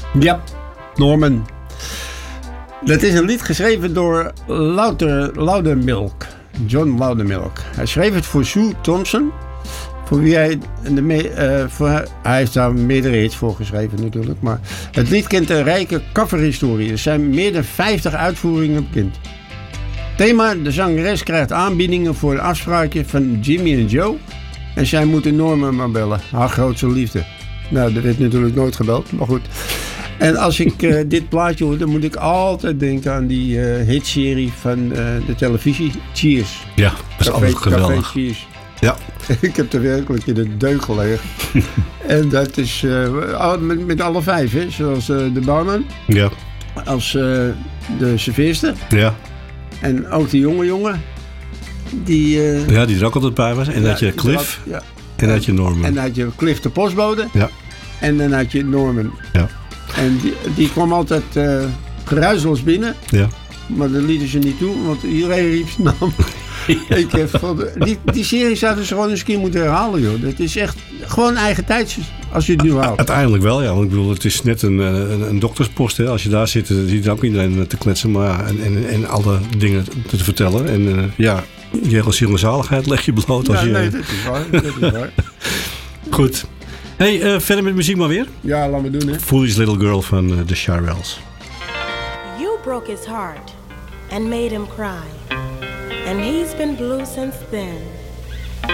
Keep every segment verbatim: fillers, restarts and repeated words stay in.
Ja, Norman. Dat is een lied geschreven door Louder, Loudermilk. John Loudermilk. Hij schreef het voor Sue Thompson. Voor wie hij, de me, uh, voor, hij heeft daar meerdere hits voor geschreven natuurlijk. Maar het lied kent een rijke coverhistorie. Er zijn meer dan vijftig uitvoeringen bekend. Thema: de zangeres krijgt aanbiedingen voor een afspraakje van Jimmy en Joe. En zij moeten Norman maar bellen. Haar grootste liefde. Nou, dat werd natuurlijk nooit gebeld. Maar goed. En als ik uh, dit plaatje hoor, dan moet ik altijd denken aan die uh, hitserie van uh, de televisie. Cheers. Ja, dat is Café, altijd geweldig. Café Cheers. Ja. Ik heb er werkelijk in de deuk gelegen. En dat is uh, met, met alle vijf, hè? Zoals uh, de barman. Ja. Als uh, de serveerster. Ja. En ook die jonge jongen. Die, uh, ja, die er ook altijd bij was. En ja, dat je Cliff. Ja. En dan had je Norman. En dan had je Cliff de postbode. Ja. En dan had je Norman. Ja. En die, die kwam altijd uh, geruisloos binnen. Ja. Maar dat lieten ze niet toe, want iedereen riep zijn naam. Ja. Ik heb van de, die, die serie zouden ze gewoon eens een keer moeten herhalen, joh. Dat is echt gewoon eigen tijds, als je het nu haalt. Uiteindelijk wel, ja. Want ik bedoel, het is net een, een, een dokterspost. Hè. Als je daar zit, ziet ook iedereen te kletsen. Maar ja, en, en, en alle dingen te, te vertellen. En uh, ja, je hele ziel en zaligheid leg je bloot. Als ja, je, nee, dat is waar. Dat is waar. Goed. Hey, uh, verder met muziek maar weer. Ja, laten we doen, hè. Foolish Little Girl van uh, The Shirelles. You broke his heart and made him cry. And he's been blue since then.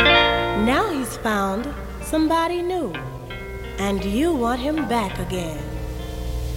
Now he's found somebody new. And you want him back again.